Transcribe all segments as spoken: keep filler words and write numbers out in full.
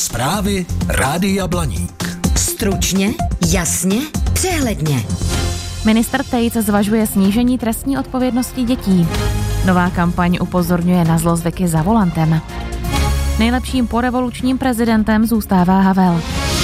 Zprávy Rádia Blaník. Stručně, jasně, přehledně. Ministr Tejc zvažuje snížení trestní odpovědnosti dětí. Nová kampaň upozorňuje na zlozvyky za volantem. Nejlepším porevolučním prezidentem zůstává Havel.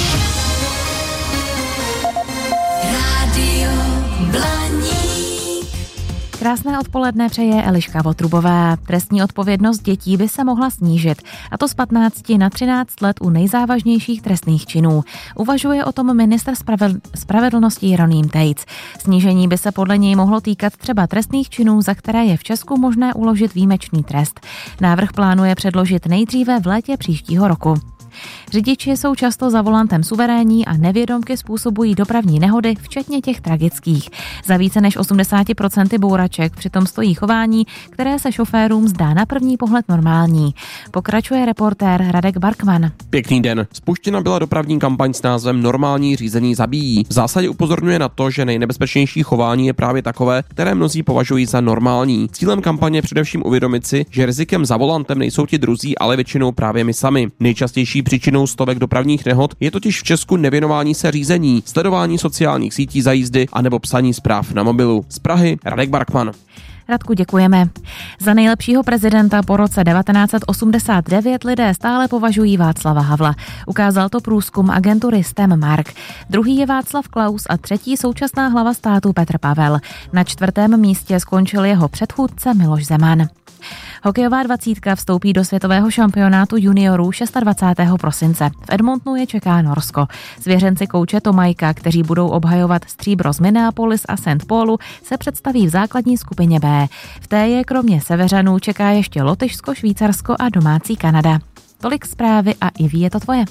Rádio Blaník. Krásné odpoledne přeje Eliška Votrubová. Trestní odpovědnost dětí by se mohla snížit, a to z patnácti na třináct let u nejzávažnějších trestných činů. Uvažuje o tom ministr spravedl- spravedlnosti Jeroným Tejc. Snížení by se podle něj mohlo týkat třeba trestných činů, za které je v Česku možné uložit výjimečný trest. Návrh plánuje předložit nejdříve v létě příštího roku. Řidiči jsou často za volantem suverénní a nevědomky způsobují dopravní nehody, včetně těch tragických. Za více než osmdesát procent bouraček přitom stojí chování, které se šoférům zdá na první pohled normální. Pokračuje reportér Radek Barkman. Pěkný den. Spuštěna byla dopravní kampaň s názvem Normální řízení zabíjí. V zásadě upozorňuje na to, že nejnebezpečnější chování je právě takové, které mnozí považují za normální. Cílem kampaně je především uvědomit si, že rizikem za volantem nejsou ti druzí, ale většinou právě my sami. Nejčastější příčinou stovek dopravních nehod je totiž v Česku nevěnování se řízení, sledování sociálních sítí za jízdy anebo psaní zpráv na mobilu. Z Prahy Radek Barkman. Radku, děkujeme. Za nejlepšího prezidenta po roce devatenáct set osmdesát devět lidé stále považují Václava Havla. Ukázal to průzkum agentury STEM Mark. Druhý je Václav Klaus a třetí současná hlava státu Petr Pavel. Na čtvrtém místě skončil jeho předchůdce Miloš Zeman. Hokejová dvacítka vstoupí do světového šampionátu juniorů dvacátého šestého prosince. V Edmontonu je čeká Norsko. Svěřenci kouče Tomajka, kteří budou obhajovat stříbro z Minneapolis a Saint Paulu, se představí v základní skupině B. V té je kromě Seveřanů čeká ještě Lotyšsko, Švýcarsko a domácí Kanada. Tolik zprávy a Iví, je to tvoje.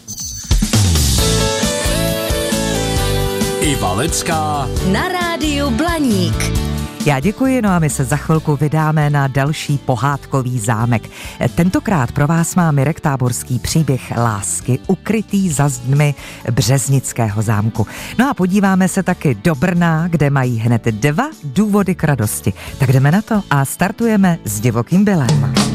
Iva Lecká Na rádiu Blaník. Já děkuji, no a my se za chvilku vydáme na další pohádkový zámek. Tentokrát pro vás má Mirek Táborský příběh lásky, ukrytý za zdmi Březnického zámku. No a podíváme se taky do Brna, kde mají hned dva důvody k radosti. Tak jdeme na to a startujeme s Divokým Bylem.